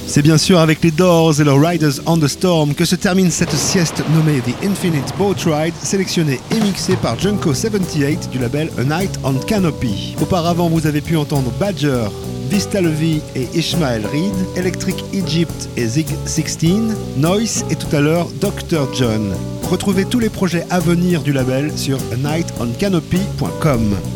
C'est bien sûr avec les Doors et le Riders on the Storm que se termine cette sieste nommée The Infinite Boat Ride, sélectionnée et mixée par Junko78 du label A Night on Canopy. Auparavant, vous avez pu entendre Badger, Vista Levi et Ishmael Reed, Electric Egypt et Zig 16, Noise et tout à l'heure Dr. John. Retrouvez tous les projets à venir du label sur anightOnCanopy.com.